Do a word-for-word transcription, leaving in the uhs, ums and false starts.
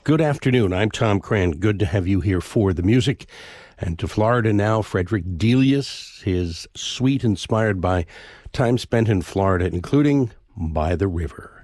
Good afternoon. I'm Tom Cran. Good to have you here for the music. And to Florida now, Frederick Delius, his suite inspired by time spent in Florida, including By the River.